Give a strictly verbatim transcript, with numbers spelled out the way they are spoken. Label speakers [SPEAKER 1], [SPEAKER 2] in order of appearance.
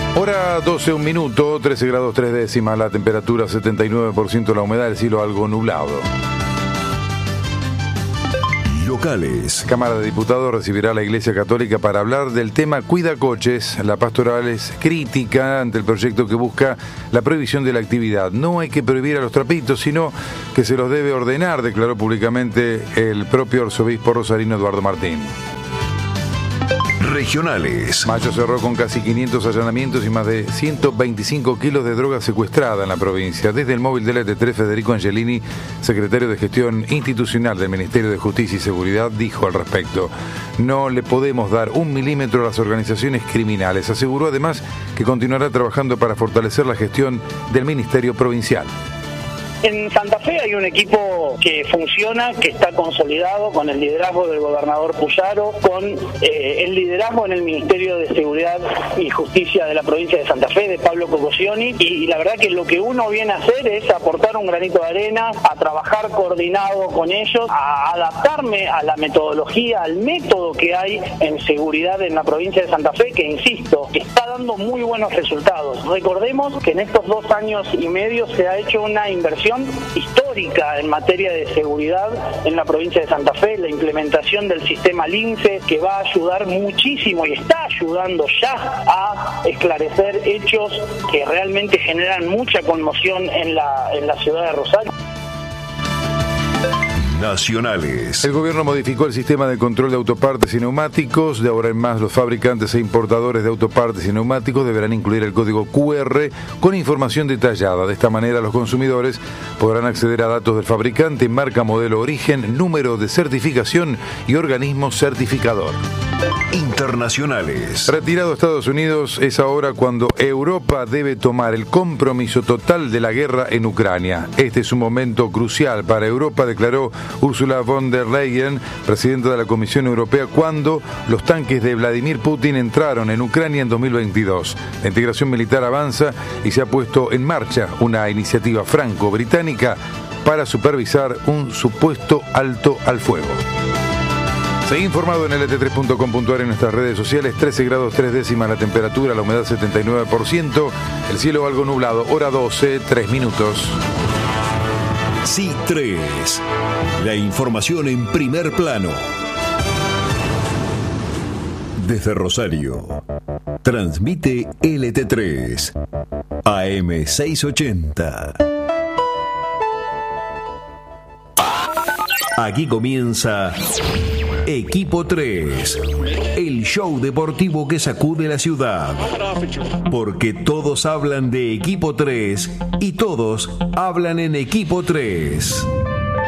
[SPEAKER 1] Hora doce, un minuto, trece grados tres décimas, la temperatura setenta y nueve por ciento, la humedad, el cielo algo nublado.
[SPEAKER 2] Locales.
[SPEAKER 1] Cámara de Diputados recibirá a la Iglesia Católica para hablar del tema Cuida Coches. La pastoral es crítica ante el proyecto que busca la prohibición de la actividad. No hay que prohibir a los trapitos, sino que se los debe ordenar, declaró públicamente el propio arzobispo rosarino Eduardo Martín.
[SPEAKER 2] Regionales.
[SPEAKER 1] Mayo cerró con casi quinientos allanamientos y más de ciento veinticinco kilos de droga secuestrada en la provincia. Desde el móvil del E T tres, Federico Angelini, secretario de Gestión Institucional del Ministerio de Justicia y Seguridad, dijo al respecto: no le podemos dar un milímetro a las organizaciones criminales. Aseguró además que continuará trabajando para fortalecer la gestión del Ministerio Provincial.
[SPEAKER 3] En Santa Fe hay un equipo que funciona, que está consolidado con el liderazgo del gobernador Puyaro, con eh, el liderazgo en el Ministerio de Seguridad y Justicia de la provincia de Santa Fe, de Pablo Cocosioni, y, y la verdad que lo que uno viene a hacer es aportar un granito de arena, a trabajar coordinado con ellos, a adaptarme a la metodología, al método que hay en seguridad en la provincia de Santa Fe, que insisto, está dando muy buenos resultados. Recordemos que en estos dos años y medio se ha hecho una inversión histórica en materia de seguridad en la provincia de Santa Fe, la implementación del sistema LINCE, que va a ayudar muchísimo y está ayudando ya a esclarecer hechos que realmente generan mucha conmoción en la, en la ciudad de Rosario.
[SPEAKER 2] Nacionales.
[SPEAKER 1] El gobierno modificó el sistema de control de autopartes y neumáticos. De ahora en más, los fabricantes e importadores de autopartes y neumáticos deberán incluir el código Q R con información detallada. De esta manera, los consumidores podrán acceder a datos del fabricante, marca, modelo, origen, número de certificación y organismo certificador.
[SPEAKER 2] Internacionales.
[SPEAKER 1] Retirado Estados Unidos, es ahora cuando Europa debe tomar el compromiso total de la guerra en Ucrania. Este es un momento crucial para Europa, declaró Ursula von der Leyen, presidenta de la Comisión Europea, cuando los tanques de Vladimir Putin entraron en Ucrania en dos mil veintidós. La integración militar avanza y se ha puesto en marcha una iniciativa franco-británica para supervisar un supuesto alto al fuego. Seguí informado en L T tres punto com punto a r en nuestras redes sociales. Trece grados tres décimas la temperatura, la humedad setenta y nueve por ciento, el cielo algo nublado. Hora doce, tres minutos.
[SPEAKER 2] C I tres. La información en primer plano. Desde Rosario. Transmite L T tres. A M seiscientos ochenta. Aquí comienza Equipo tres, el show deportivo que sacude la ciudad. Porque todos hablan de Equipo tres y todos hablan en Equipo tres.